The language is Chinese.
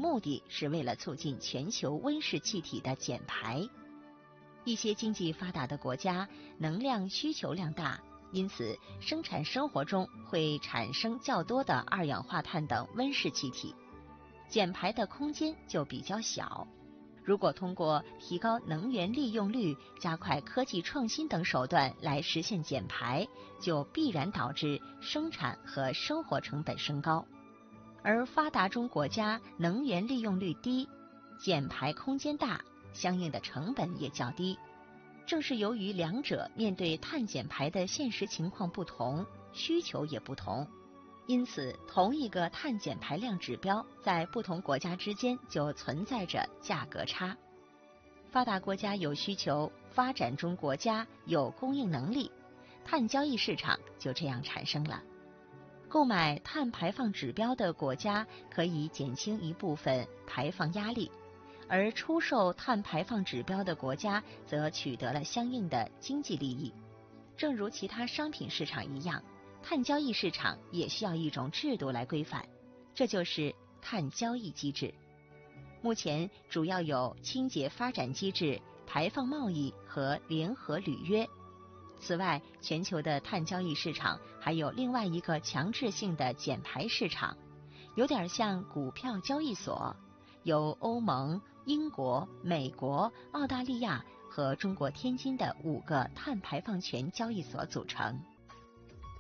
目的是为了促进全球温室气体的减排。一些经济发达的国家能量需求量大，因此生产生活中会产生较多的二氧化碳等温室气体，减排的空间就比较小。如果通过提高能源利用率、加快科技创新等手段来实现减排，就必然导致生产和生活成本升高。而发达中国家能源利用率低，减排空间大，相应的成本也较低。正是由于两者面对碳减排的现实情况不同，需求也不同，因此同一个碳减排量指标在不同国家之间就存在着价格差。发达国家有需求，发展中国家有供应能力，碳交易市场就这样产生了。购买碳排放指标的国家可以减轻一部分排放压力，而出售碳排放指标的国家则取得了相应的经济利益。正如其他商品市场一样，碳交易市场也需要一种制度来规范，这就是碳交易机制。目前主要有清洁发展机制、排放贸易和联合履约。此外，全球的碳交易市场还有另外一个强制性的减排市场，有点像股票交易所，由欧盟、英国、美国、澳大利亚和中国天津的5个碳排放权交易所组成。